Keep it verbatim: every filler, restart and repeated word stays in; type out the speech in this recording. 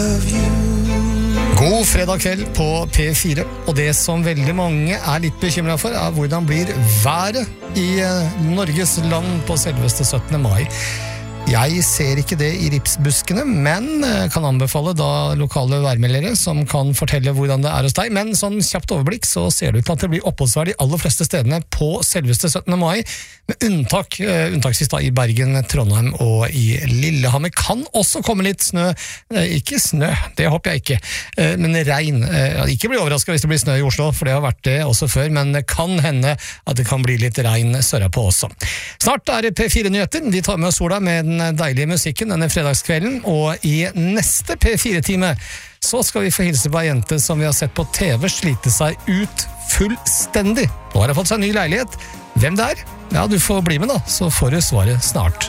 God fredag kveld på P fire, og det som veldig mange er litt bekymret for er hvordan blir været i Norges land på selveste syttende mai. Jeg ser ikke det i ripsbuskene, men kan anbefale da lokale værmeldere som kan fortelle hvordan det er hos deg. Men sånn kjapt overblikk så ser det ut til at det blir oppholdsvær de aller fleste stedene på selveste syttende mai, med unntak, uh, unntaksvis da i Bergen, Trondheim og i Lillehammer. Kan også komme litt snø, uh, ikke snø, det håper jeg ikke, uh, men regn. Uh, ikke bli overrasket hvis det blir snø i Oslo, for det har vært det også før, men det kan hende at det kan bli litt regn sørpå også. Snart er det P fire-nyheter, vi tar med oss sola med den deilige musikken denne fredagskvelden, og i neste P fire-time så skal vi få hilse på en jente som vi har sett på T V slite seg ut fullstendig. Nå har hun fått seg en ny leilighet. Hvem det er? Ja, du får bli med da, så får du svaret snart.